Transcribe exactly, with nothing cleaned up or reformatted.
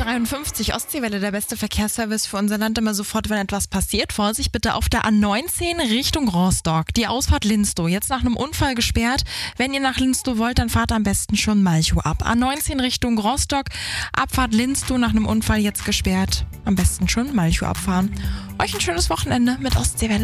dreiundfünfzig, Ostseewelle, der beste Verkehrsservice für unser Land, immer sofort, wenn etwas passiert. Vorsicht bitte auf der A neunzehn Richtung Rostock, die Ausfahrt Linstow, jetzt nach einem Unfall gesperrt. Wenn ihr nach Linstow wollt, dann fahrt am besten schon Malchow ab. A neunzehn Richtung Rostock, Abfahrt Linstow nach einem Unfall jetzt gesperrt. Am besten schon Malchow abfahren. Euch ein schönes Wochenende mit Ostseewelle.